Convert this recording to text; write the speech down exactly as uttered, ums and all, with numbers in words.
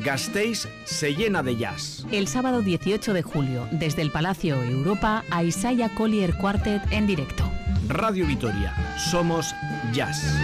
Gasteiz se llena de jazz. El sábado dieciocho de julio, desde el Palacio Europa, a Isaiah Collier Quartet en directo. Radio Vitoria, somos jazz.